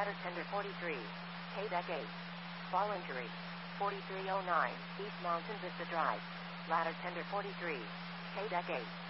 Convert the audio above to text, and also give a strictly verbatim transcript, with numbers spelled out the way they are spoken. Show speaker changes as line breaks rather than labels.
Ladder tender forty-three. K-Deck eight. Fall injury. forty-three oh nine. East Mountain Vista Drive. Ladder tender forty-three. K-Deck eight.